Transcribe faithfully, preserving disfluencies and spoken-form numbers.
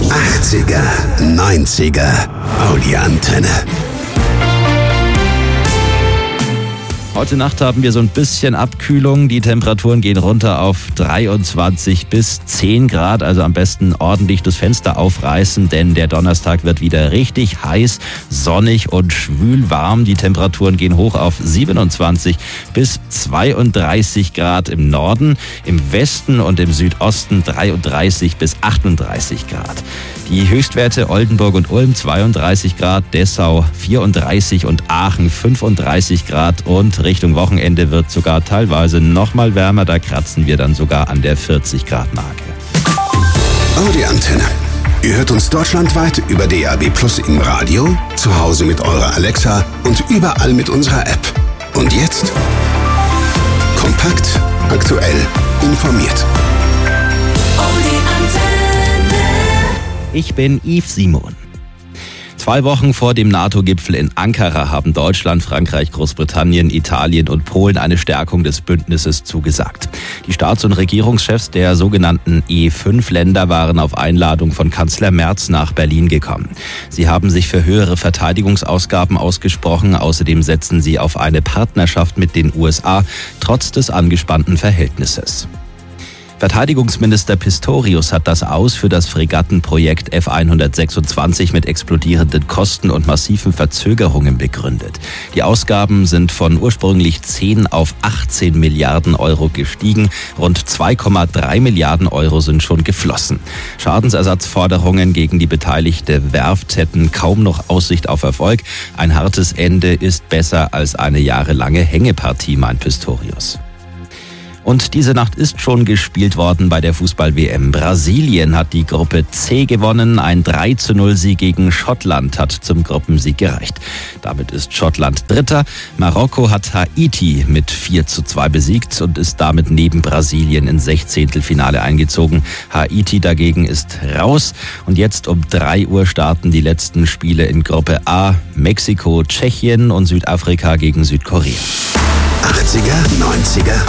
achtziger, neunziger, Audi-Antenne. Heute Nacht haben wir so ein bisschen Abkühlung. Die Temperaturen gehen runter auf dreiundzwanzig bis zehn Grad. Also am besten ordentlich das Fenster aufreißen, denn der Donnerstag wird wieder richtig heiß, sonnig und schwül warm. Die Temperaturen gehen hoch auf siebenundzwanzig bis zweiunddreißig Grad im Norden. Im Westen und im Südosten dreiunddreißig bis achtunddreißig Grad. Die Höchstwerte Oldenburg und Ulm zweiunddreißig Grad, Dessau vierunddreißig und Aachen fünfunddreißig Grad und Richtung Wochenende wird sogar teilweise noch mal wärmer. Da kratzen wir dann sogar an der vierzig Grad Marke. Audi-Antenne. Ihr hört uns deutschlandweit über D A B Plus im Radio, zu Hause mit eurer Alexa und überall mit unserer App. Und jetzt kompakt, aktuell, informiert. Ich bin Yves Simon. Zwei Wochen vor dem NATO-Gipfel in Ankara haben Deutschland, Frankreich, Großbritannien, Italien und Polen eine Stärkung des Bündnisses zugesagt. Die Staats- und Regierungschefs der sogenannten E fünf Länder waren auf Einladung von Kanzler Merz nach Berlin gekommen. Sie haben sich für höhere Verteidigungsausgaben ausgesprochen. Außerdem setzen sie auf eine Partnerschaft mit den U S A, trotz des angespannten Verhältnisses. Verteidigungsminister Pistorius hat das Aus für das Fregattenprojekt F hundertsechsundzwanzig mit explodierenden Kosten und massiven Verzögerungen begründet. Die Ausgaben sind von ursprünglich zehn auf achtzehn Milliarden Euro gestiegen. Rund zwei Komma drei Milliarden Euro sind schon geflossen. Schadensersatzforderungen gegen die beteiligte Werft hätten kaum noch Aussicht auf Erfolg. Ein hartes Ende ist besser als eine jahrelange Hängepartie, meint Pistorius. Und diese Nacht ist schon gespielt worden bei der Fußball-W M. Brasilien hat die Gruppe C gewonnen. Ein drei zu null Sieg gegen Schottland hat zum Gruppensieg gereicht. Damit ist Schottland Dritter. Marokko hat Haiti mit vier zu zwei besiegt und ist damit neben Brasilien ins Sechzehntelfinale eingezogen. Haiti dagegen ist raus. Und jetzt um drei Uhr starten die letzten Spiele in Gruppe A. Mexiko, Tschechien und Südafrika gegen Südkorea. achtziger, neunziger,